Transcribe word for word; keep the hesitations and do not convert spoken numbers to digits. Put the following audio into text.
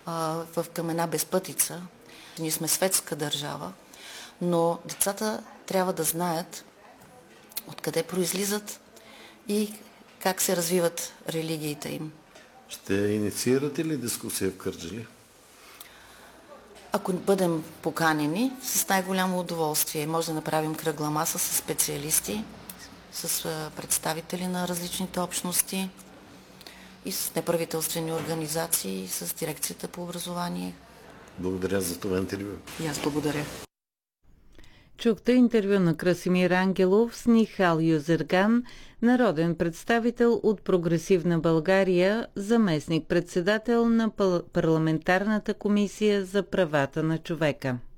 а, в към една безпътица. Ние сме светска държава, но децата трябва да знаят откъде произлизат и как се развиват религиите им. Ще инициирате ли дискусия в Кърджали? Ако бъдем поканени, с най-голямо удоволствие. Може да направим кръгла маса с специалисти, с представители на различните общности и с неправителствени организации, с дирекцията по образование. Благодаря за това интервю. И аз благодаря. Чухте интервю на Красимир Ангелов с Нихал Юзерган, народен представител от Прогресивна България, заместник-председател на Парламентарната комисия за правата на човека.